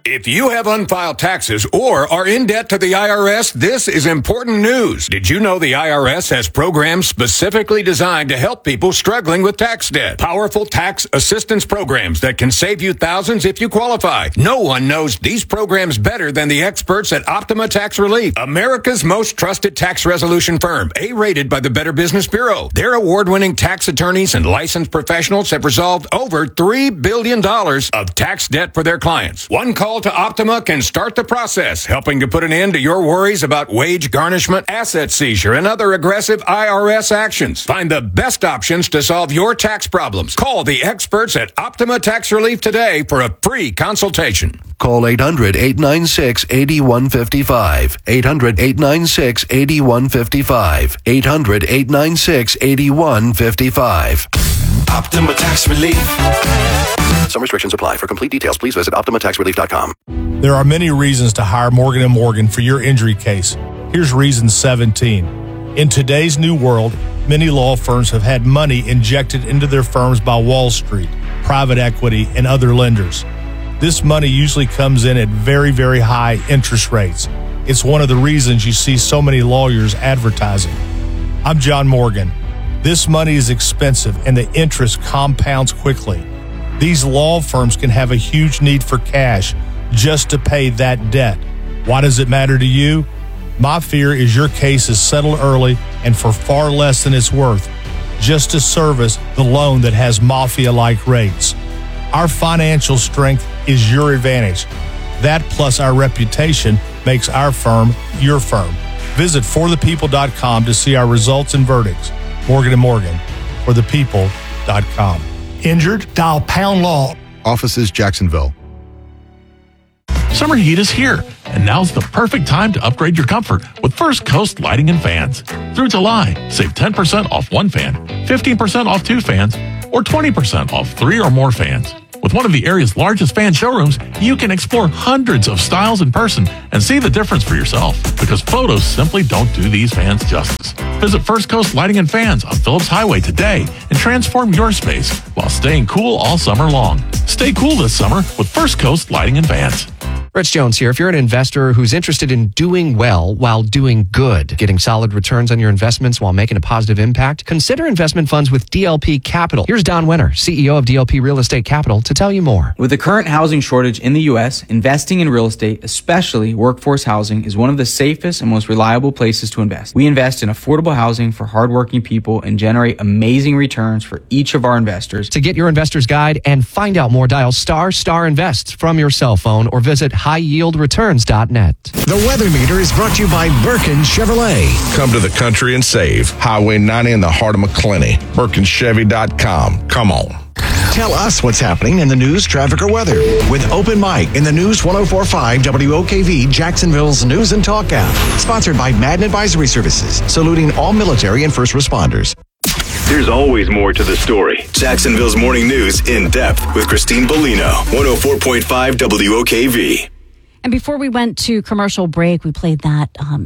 If you have unfiled taxes or are in debt to the IRS, this is important news. Did you know the IRS has programs specifically designed to help people struggling with tax debt? Powerful tax assistance programs that can save you thousands if you qualify. No one knows these programs better than the experts at Optima Tax Relief, America's most trusted tax resolution firm, A-rated by the Better Business Bureau. Their award-winning tax attorneys and licensed professionals have resolved over $3 billion of tax debt for their clients. One call to Optima can start the process, helping to put an end to your worries about wage garnishment, asset seizure, and other aggressive IRS actions. Find the best options to solve your tax problems. Call the experts at Optima Tax Relief today for a free consultation. Call 800-896-8155. 800-896-8155. 800-896-8155. Optima Tax Relief. Some restrictions apply. For complete details, please visit OptimaTaxRelief.com. There are many reasons to hire Morgan & Morgan for your injury case. Here's reason 17. In today's new world, many law firms have had money injected into their firms by Wall Street, private equity, and other lenders. This money usually comes in at very, very high interest rates. It's one of the reasons you see so many lawyers advertising. I'm John Morgan. This money is expensive and the interest compounds quickly. These law firms can have a huge need for cash just to pay that debt. Why does it matter to you? My fear is your case is settled early and for far less than it's worth, just to service the loan that has mafia-like rates. Our financial strength is your advantage. That plus our reputation makes our firm your firm. Visit forthepeople.com to see our results and verdicts. Morgan & Morgan, forthepeople.com. Injured? Dial Pound Law. Offices, Jacksonville. Summer heat is here, and now's the perfect time to upgrade your comfort with First Coast Lighting and Fans. Through July, save 10% off one fan, 15% off two fans, or 20% off three or more fans. With one of the area's largest fan showrooms, you can explore hundreds of styles in person and see the difference for yourself, because photos simply don't do these fans justice. Visit First Coast Lighting and Fans on Phillips Highway today and transform your space while staying cool all summer long. Stay cool this summer with First Coast Lighting and Fans. Rich Jones here. If you're an investor who's interested in doing well while doing good, getting solid returns on your investments while making a positive impact, consider investment funds with DLP Capital. Here's Don Winter, CEO of DLP Real Estate Capital, to tell you more. With the current housing shortage in the U.S., investing in real estate, especially workforce housing, is one of the safest and most reliable places to invest. We invest in affordable housing for hardworking people and generate amazing returns for each of our investors. To get your investor's guide and find out more, dial ** Invest from your cell phone or visit highyieldreturns.net. The weather meter is brought to you by Birkin Chevrolet. Come to the country and save. Highway 90 in the heart of McClenny. BirkinChevy.com. Come on. Tell us what's happening in the news, traffic, or weather with Open Mic in the News 104.5 WOKV Jacksonville's News and Talk app. Sponsored by Madden Advisory Services, saluting all military and first responders. There's always more to the story. Jacksonville's Morning News in depth with Christine Bellino, 104.5 WOKV. And before we went to commercial break, we played that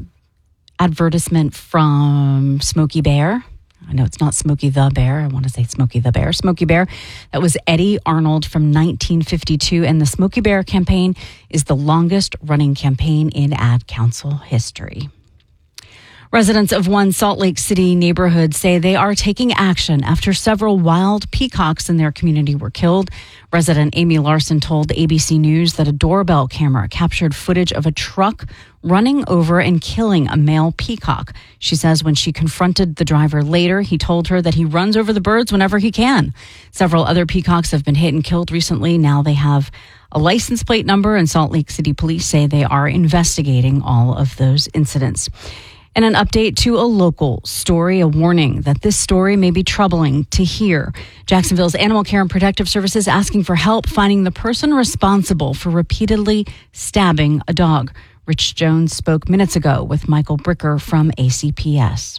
advertisement from Smokey Bear. I know it's not Smokey the Bear. I want to say Smokey the Bear. Smokey Bear. That was Eddie Arnold from 1952. And the Smokey Bear campaign is the longest running campaign in Ad Council history. Residents of one Salt Lake City neighborhood say they are taking action after several wild peacocks in their community were killed. Resident Amy Larson told ABC News that a doorbell camera captured footage of a truck running over and killing a male peacock. She says when she confronted the driver later, he told her that he runs over the birds whenever he can. Several other peacocks have been hit and killed recently. Now they have a license plate number, and Salt Lake City police say they are investigating all of those incidents. And an update to a local story, a warning that this story may be troubling to hear. Jacksonville's Animal Care and Protective Services asking for help finding the person responsible for repeatedly stabbing a dog. Rich Jones spoke minutes ago with Michael Bricker from ACPS.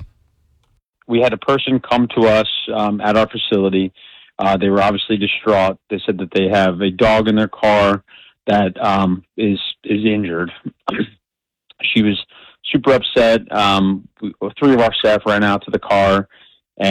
We had a person come to us at our facility. They were obviously distraught. They said that they have a dog in their car that is injured. She was super upset. Three of our staff ran out to the car,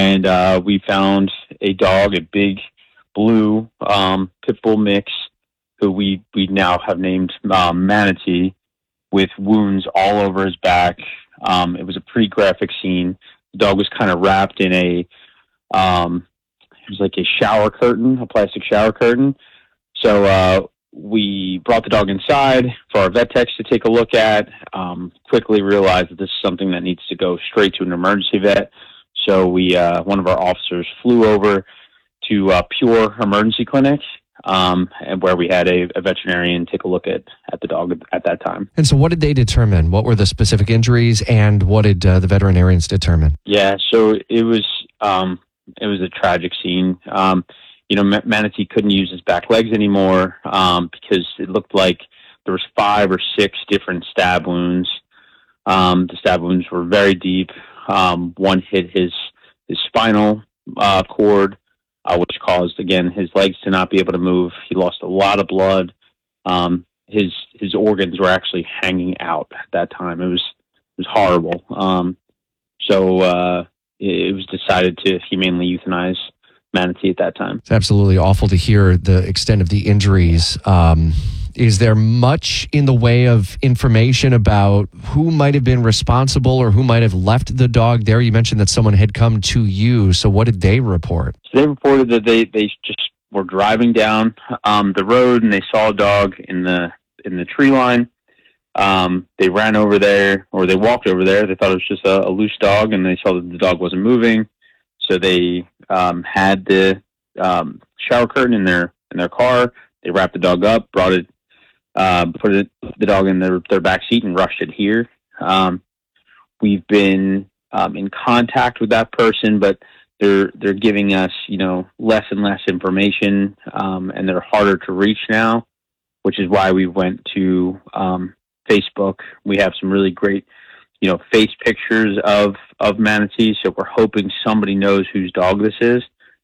and we found a dog, a big blue pit bull mix, who we now have named Manatee, with wounds all over his back. It was a pretty graphic scene. The dog was kind of wrapped in it was like a shower curtain, a plastic shower curtain. So we brought the dog inside for our vet techs to take a look at, quickly realized that this is something that needs to go straight to an emergency vet. So one of our officers flew over to Pure Emergency Clinic, and where we had a veterinarian take a look at the dog at that time. And so what did they determine? What were the specific injuries, and what did the veterinarians determine? Yeah, so it was a tragic scene. Manatee couldn't use his back legs anymore because it looked like there was 5 or 6 different stab wounds. The stab wounds were very deep. One hit his spinal cord, which caused, again, his legs to not be able to move. He lost a lot of blood. His organs were actually hanging out at that time. It was horrible. So it was decided to humanely euthanize Manatee at that time. It's absolutely awful to hear the extent of the injuries. Is there much in the way of information about who might have been responsible or who might have left the dog there? You mentioned that someone had come to you. So what did they report? So they reported that they just were driving down the road and they saw a dog in the tree line. They ran over there, or they walked over there. They thought it was just a loose dog, and they saw that the dog wasn't moving. So they had the shower curtain in their car. They wrapped the dog up, brought it, put the dog in their back seat, and rushed it here. We've been in contact with that person, but they're giving us less and less information, and they're harder to reach now, which is why we went to Facebook. We have some really great face pictures of Manatee, so we're hoping somebody knows whose dog this is.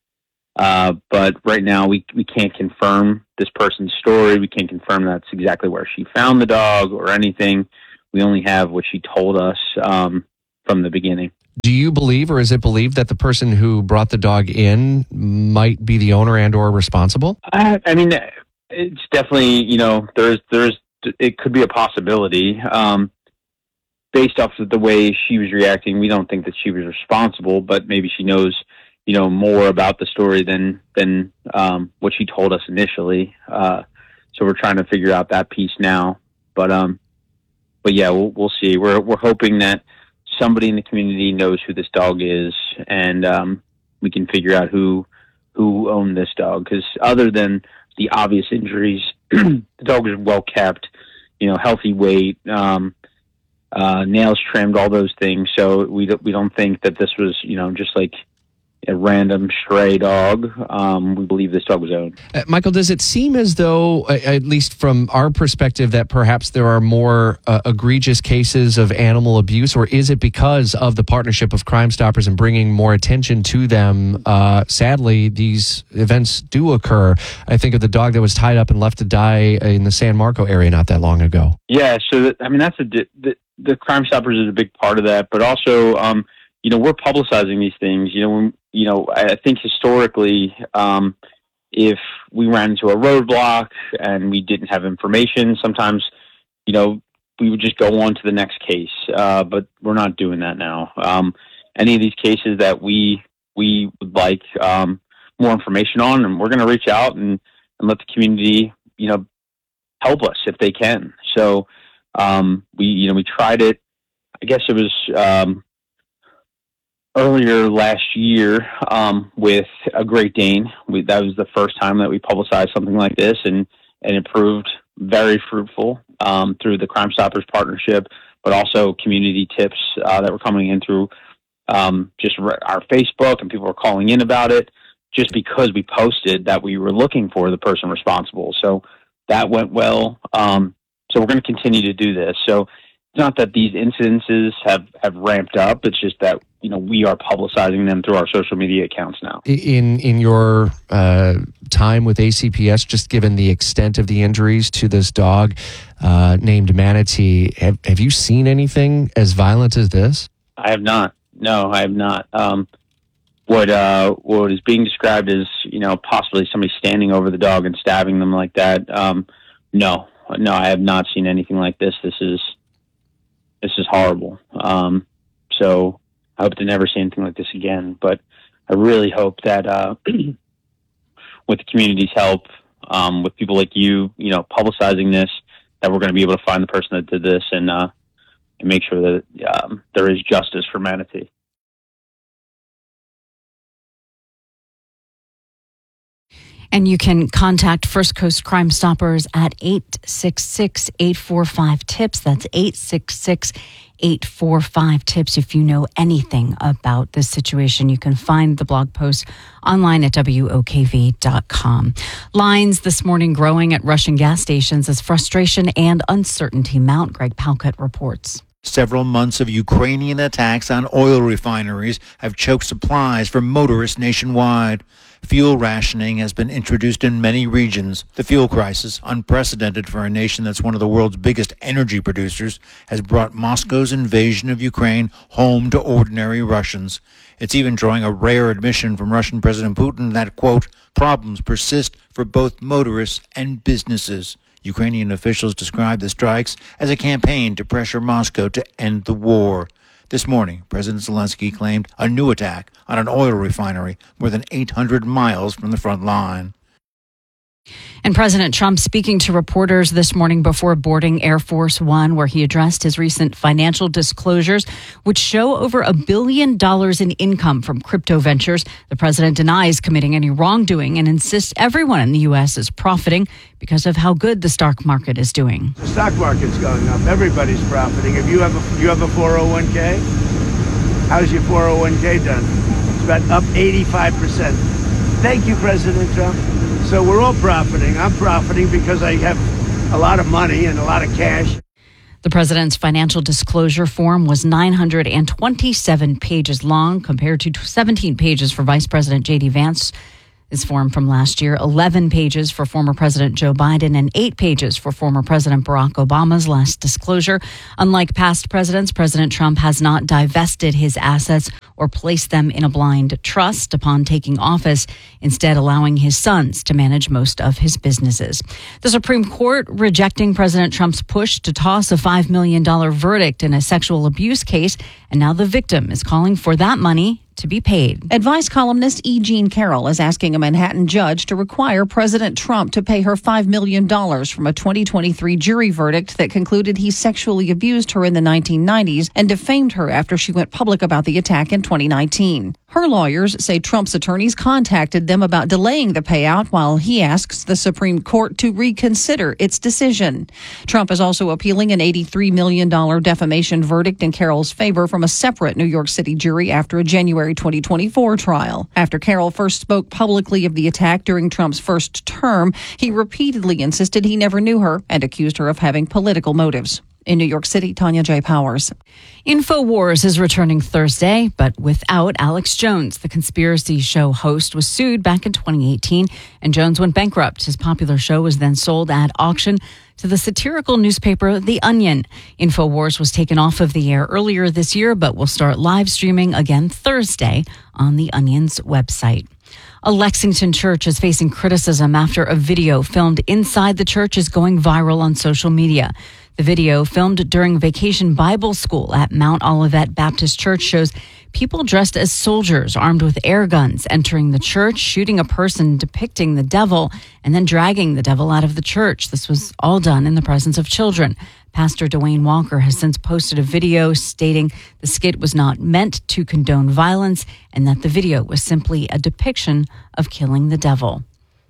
But right now we can't confirm this person's story. We can't confirm that's exactly where she found the dog or anything. We only have what she told us from the beginning. Do you believe, or is it believed, that the person who brought the dog in might be the owner and or responsible? I mean, it's definitely, it could be a possibility. Based off of the way she was reacting, we don't think that she was responsible, but maybe she knows, more about the story than what she told us initially. So we're trying to figure out that piece now. But yeah, we'll see. We're hoping that somebody in the community knows who this dog is, and we can figure out who owned this dog. Because other than the obvious injuries, the dog was well kept, healthy weight, nails trimmed, all those things. So we don't think that this was, just like a random stray dog. We believe this dog was owned. Michael, does it seem as though, at least from our perspective, that perhaps there are more egregious cases of animal abuse, or is it because of the partnership of Crime Stoppers and bringing more attention to them? Sadly, these events do occur. I think of the dog that was tied up and left to die in the San Marco area not that long ago. Yeah, so that's the Crime Stoppers is a big part of that, but also, we're publicizing these things. I think historically, if we ran into a roadblock and we didn't have information, sometimes, we would just go on to the next case. But we're not doing that now. Any of these cases that we would like more information on, and we're going to reach out and let the community, help us if they can. So we tried it. I guess it was earlier last year with a Great Dane. That was the first time that we publicized something like this, and it proved very fruitful through the Crime Stoppers partnership, but also community tips that were coming in through just our Facebook, and people were calling in about it just because we posted that we were looking for the person responsible. So that went well. So we're going to continue to do this. So it's not that these incidences have ramped up. It's just that, we are publicizing them through our social media accounts now. In your time with ACPS, just given the extent of the injuries to this dog named Manatee, have you seen anything as violent as this? I have not. No, I have not. what is being described as, possibly somebody standing over the dog and stabbing them like that. No, I have not seen anything like this. This is horrible. So I hope to never see anything like this again. But I really hope that with the community's help, with people like you, publicizing this, that we're going to be able to find the person that did this and make sure that there is justice for Manatee. And you can contact First Coast Crime Stoppers at 866-845-TIPS. That's 866-845-TIPS. If you know anything about this situation, you can find the blog post online at WOKV.com. Lines this morning growing at Russian gas stations as frustration and uncertainty mount. Greg Palkut reports. Several months of Ukrainian attacks on oil refineries have choked supplies for motorists nationwide. Fuel rationing has been introduced in many regions. The fuel crisis, unprecedented for a nation that's one of the world's biggest energy producers, has brought Moscow's invasion of Ukraine home to ordinary Russians. It's even drawing a rare admission from Russian President Putin that, quote, problems persist for both motorists and businesses. Ukrainian officials described the strikes as a campaign to pressure Moscow to end the war. This morning, President Zelensky claimed a new attack on an oil refinery more than 800 miles from the front line. And President Trump speaking to reporters this morning before boarding Air Force One, where he addressed his recent financial disclosures, which show over $1 billion in income from crypto ventures. The president denies committing any wrongdoing and insists everyone in the U.S. is profiting because of how good the stock market is doing. The stock market's going up. Everybody's profiting. If you have a 401k, how's your 401k done? It's about up 85%. Thank you, President Trump. So we're all profiting. I'm profiting because I have a lot of money and a lot of cash. The president's financial disclosure form was 927 pages long compared to 17 pages for Vice President J.D. Vance. This form from last year, 11 pages for former President Joe Biden and 8 pages for former President Barack Obama's last disclosure. Unlike past presidents, President Trump has not divested his assets or placed them in a blind trust upon taking office, instead allowing his sons to manage most of his businesses. The Supreme Court rejecting President Trump's push to toss a $5 million verdict in a sexual abuse case, and now the victim is calling for that money to be paid. Advice columnist E. Jean Carroll is asking a Manhattan judge to require President Trump to pay her $5 million from a 2023 jury verdict that concluded he sexually abused her in the 1990s and defamed her after she went public about the attack in 2019. Her lawyers say Trump's attorneys contacted them about delaying the payout while he asks the Supreme Court to reconsider its decision. Trump is also appealing an $83 million defamation verdict in Carroll's favor from a separate New York City jury after a January 2024 trial. After Carroll first spoke publicly of the attack during Trump's first term, he repeatedly insisted he never knew her and accused her of having political motives. In New York City, Tanya J. Powers. InfoWars is returning Thursday, but without Alex Jones. The conspiracy show host was sued back in 2018, and Jones went bankrupt. His popular show was then sold at auction to the satirical newspaper The Onion. InfoWars was taken off of the air earlier this year, but will start live streaming again Thursday on The Onion's website. A Lexington church is facing criticism after a video filmed inside the church is going viral on social media. The video, filmed during Vacation Bible School at Mount Olivet Baptist Church, shows people dressed as soldiers armed with air guns entering the church, shooting a person depicting the devil, and then dragging the devil out of the church. This was all done in the presence of children. Pastor Dwayne Walker has since posted a video stating the skit was not meant to condone violence and that the video was simply a depiction of killing the devil.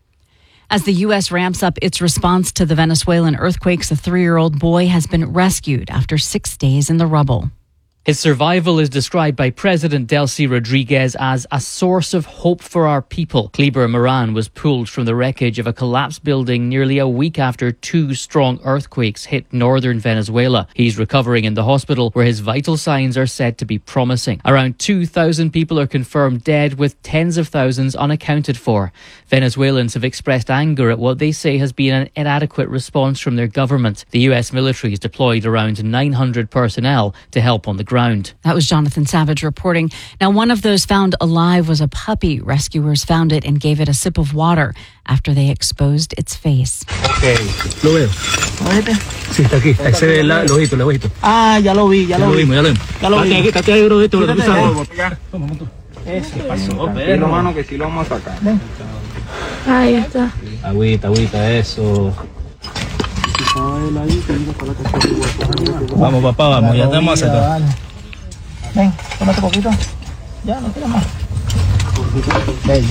As the U.S. ramps up its response to the Venezuelan earthquakes, a 3-year-old boy has been rescued after 6 days in the rubble. His survival is described by President Delcy Rodriguez as a source of hope for our people. Kleber Moran was pulled from the wreckage of a collapsed building nearly a week after 2 strong earthquakes hit northern Venezuela. He's recovering in the hospital, where his vital signs are said to be promising. Around 2,000 people are confirmed dead, with tens of thousands unaccounted for. Venezuelans have expressed anger at what they say has been an inadequate response from their government. The U.S. military has deployed around 900 personnel to help on the ground. That was Jonathan Savage reporting. Now, one of those found alive was a puppy. Rescuers found it and gave it a sip of water after they exposed its face. Okay, lo veo. Sí, está aquí. Ahí se ve el ojito, el ojito. Ah, ya lo vi. Ya lo vimos. Estate ahí, bro. ¿Qué pasó, perro? Mano, que sí lo vamos a sacar. Ahí está. Agüita, eso. Vamos, papá, vamos. Ya te vamos a sacar. Ven, tómate poquito. Ya, no quiero más. Ven.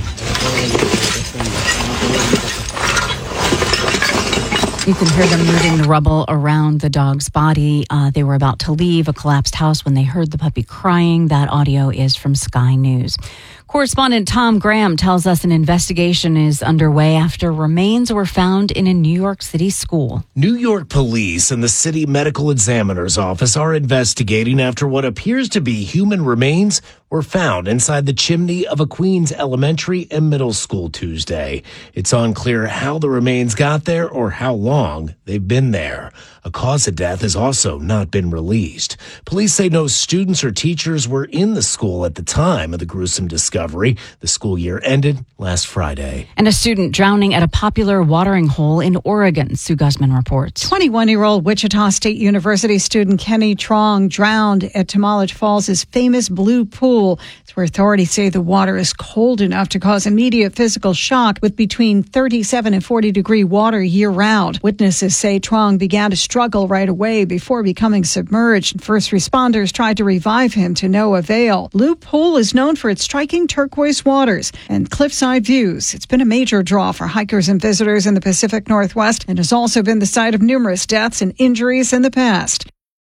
You can hear them moving the rubble around the dog's body. They were about to leave a collapsed house when they heard the puppy crying. That audio is from Sky News. Correspondent Tom Graham tells us an investigation is underway after remains were found in a New York City school. New York police and the city medical examiner's office are investigating after what appears to be human remains were found inside the chimney of a Queens elementary and middle school Tuesday. It's unclear how the remains got there or how long they've been there. A cause of death has also not been released. Police say no students or teachers were in the school at the time of the gruesome discovery. The school year ended last Friday. And a student drowning at a popular watering hole in Oregon, Sue Guzman reports. 21-year-old Wichita State University student Kenny Trong drowned at Tamale Falls' famous Blue Pool. It's where authorities say the water is cold enough to cause immediate physical shock with between 37 and 40 degree water year-round. Witnesses say Trong began to struggle right away before becoming submerged. First responders tried to revive him to no avail. Blue Pool is known for its striking turquoise waters and cliffside views. It's been a major draw for hikers and visitors in the Pacific Northwest and has also been the site of numerous deaths and injuries in the past.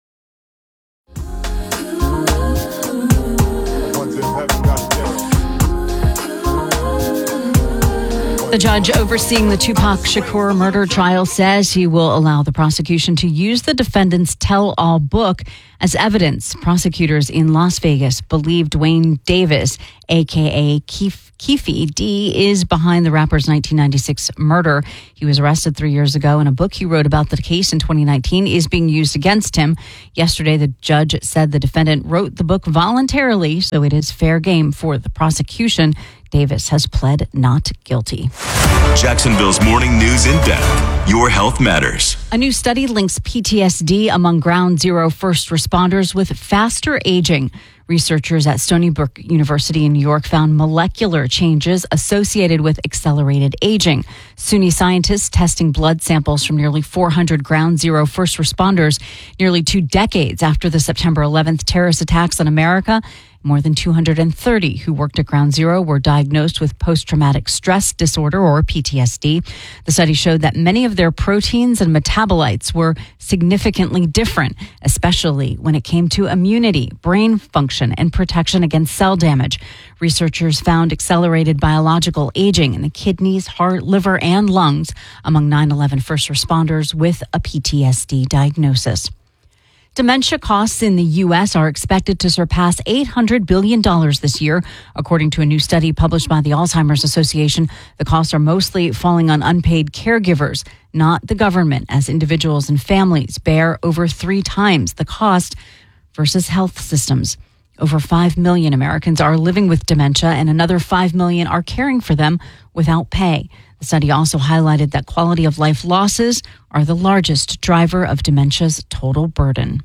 The judge overseeing the Tupac Shakur murder trial says he will allow the prosecution to use the defendant's tell-all book as evidence. Prosecutors in Las Vegas believe Dwayne Davis, a.k.a. Keefe D, is behind the rapper's 1996 murder. He was arrested 3 years ago, and a book he wrote about the case in 2019 is being used against him. Yesterday, the judge said the defendant wrote the book voluntarily, so it is fair game for the prosecution. Davis has pled not guilty. Jacksonville's morning news in depth. Your health matters. A new study links PTSD among Ground Zero first responders with faster aging. Researchers at Stony Brook University in New York found molecular changes associated with accelerated aging. SUNY scientists testing blood samples from nearly 400 Ground Zero first responders nearly 2 decades after the September 11th terrorist attacks on America. More than 230 who worked at Ground Zero were diagnosed with post-traumatic stress disorder, or PTSD. The study showed that many of their proteins and metabolites were significantly different, especially when it came to immunity, brain function, and protection against cell damage. Researchers found accelerated biological aging in the kidneys, heart, liver, and lungs among 9/11 first responders with a PTSD diagnosis. Dementia costs in the U.S. are expected to surpass $800 billion this year. According to a new study published by the Alzheimer's Association, the costs are mostly falling on unpaid caregivers, not the government, as individuals and families bear over 3 times the cost versus health systems. Over 5 million Americans are living with dementia, and another 5 million are caring for them without pay. The study also highlighted that quality of life losses are the largest driver of dementia's total burden.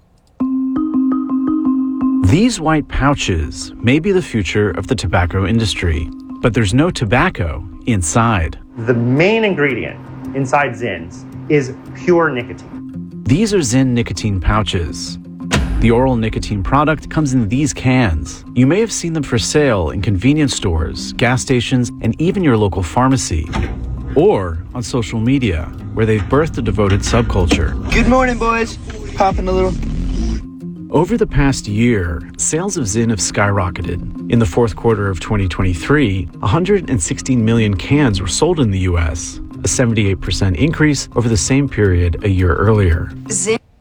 These white pouches may be the future of the tobacco industry, but there's no tobacco inside. The main ingredient inside Zins is pure nicotine. These are Zyn nicotine pouches. The oral nicotine product comes in these cans. You may have seen them for sale in convenience stores, gas stations, and even your local pharmacy. Or on social media, where they've birthed a devoted subculture. Good morning, boys. Popping a little. Over the past year, sales of Zyn have skyrocketed. In the fourth quarter of 2023, 116 million cans were sold in the U.S., a 78% increase over the same period a year earlier.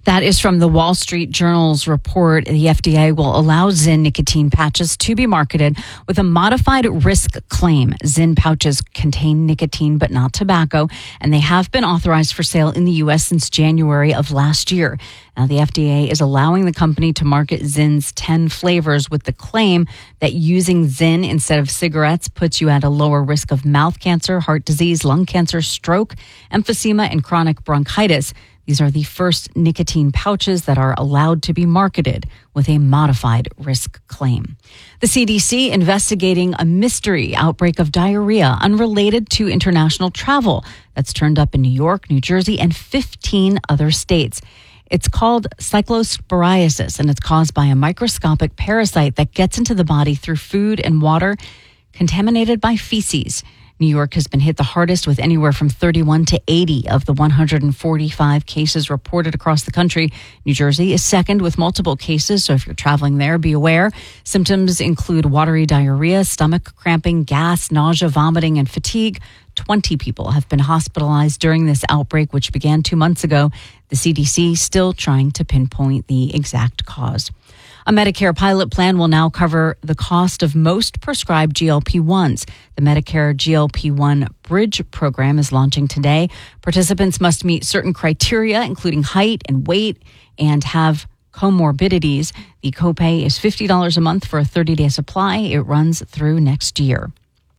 That is from the Wall Street Journal's report. The FDA will allow Zyn nicotine patches to be marketed with a modified risk claim. Zyn pouches contain nicotine but not tobacco, and they have been authorized for sale in the U.S. since January of last year. Now, the FDA is allowing the company to market Zyn's 10 flavors with the claim that using Zyn instead of cigarettes puts you at a lower risk of mouth cancer, heart disease, lung cancer, stroke, emphysema, and chronic bronchitis. These are the first nicotine pouches that are allowed to be marketed with a modified risk claim. The CDC investigating a mystery outbreak of diarrhea unrelated to international travel that's turned up in New York, New Jersey, and 15 other states. It's called cyclosporiasis, and it's caused by a microscopic parasite that gets into the body through food and water contaminated by feces. New York has been hit the hardest with anywhere from 31 to 80 of the 145 cases reported across the country. New Jersey is second with multiple cases, so if you're traveling there, be aware. Symptoms include watery diarrhea, stomach cramping, gas, nausea, vomiting, and fatigue. 20 people have been hospitalized during this outbreak, which began 2 months ago. The CDC still trying to pinpoint the exact cause. A Medicare pilot plan will now cover the cost of most prescribed GLP-1s. The Medicare GLP-1 Bridge program is launching today. Participants must meet certain criteria, including height and weight, and have comorbidities. The copay is $50 a month for a 30-day supply. It runs through next year.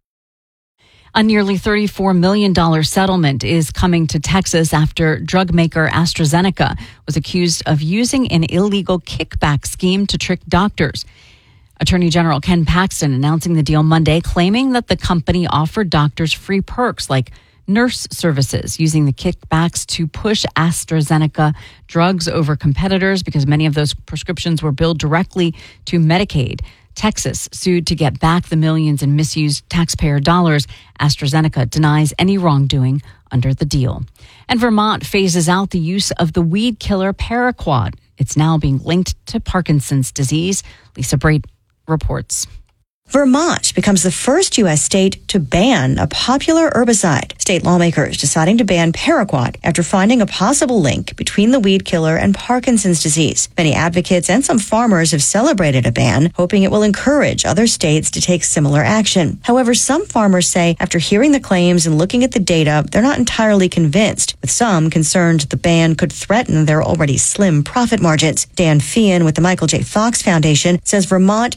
A nearly $34 million settlement is coming to Texas after drug maker AstraZeneca was accused of using an illegal kickback scheme to trick doctors. Attorney General Ken Paxton announcing the deal Monday, claiming that the company offered doctors free perks like nurse services, using the kickbacks to push AstraZeneca drugs over competitors because many of those prescriptions were billed directly to Medicaid. Texas sued to get back the millions in misused taxpayer dollars. AstraZeneca denies any wrongdoing under the deal. And Vermont phases out the use of the weed killer Paraquat. It's now being linked to Parkinson's disease. Lisa Braid reports. Vermont becomes the first U.S. state to ban a popular herbicide. State lawmakers deciding to ban Paraquat after finding a possible link between the weed killer and Parkinson's disease. Many advocates and some farmers have celebrated a ban, hoping it will encourage other states to take similar action. However, some farmers say after hearing the claims and looking at the data, they're not entirely convinced, with some concerned the ban could threaten their already slim profit margins. Dan Feehan with the Michael J. Fox Foundation says Vermont